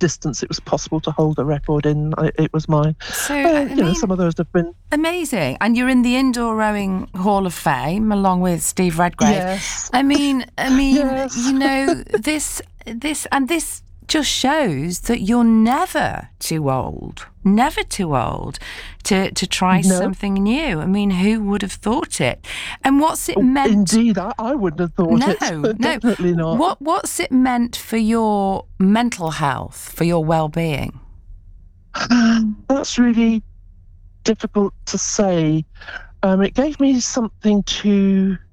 distance it was possible to hold a record in, it was mine. So, some of those have been amazing. And you're in the Indoor Rowing Hall of Fame along with Steve Redgrave. Yes. I mean, Yes. this just shows that you're never too old to try something new. I mean, who would have thought it? And what's it meant? Indeed, I wouldn't have thought it. Definitely not. What's it meant for your mental health, for your well-being? That's really difficult to say. It gave me something to